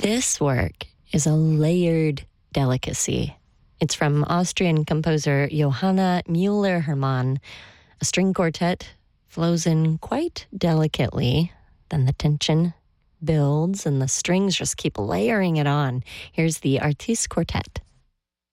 This work is a layered delicacy. It's from Austrian composer Johanna Müller-Hermann. A string quartet flows in quite delicately. Then the tension builds and the strings just keep layering it on. Here's the Artiste Quartet.